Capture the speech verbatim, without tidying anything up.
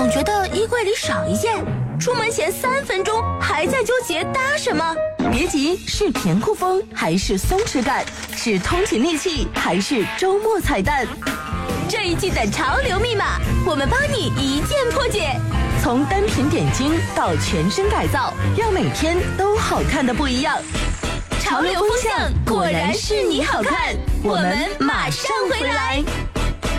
总觉得衣柜里少一件，出门前三分钟还在纠结搭什么。 别急，是甜酷风还是松弛感？是通勤利器还是周末彩蛋？ 这一季的潮流密码，我们帮你一键破解。 从单品点睛到全身改造，让每天都好看的不一样。 潮流风向果然是你好看，我们马上回来。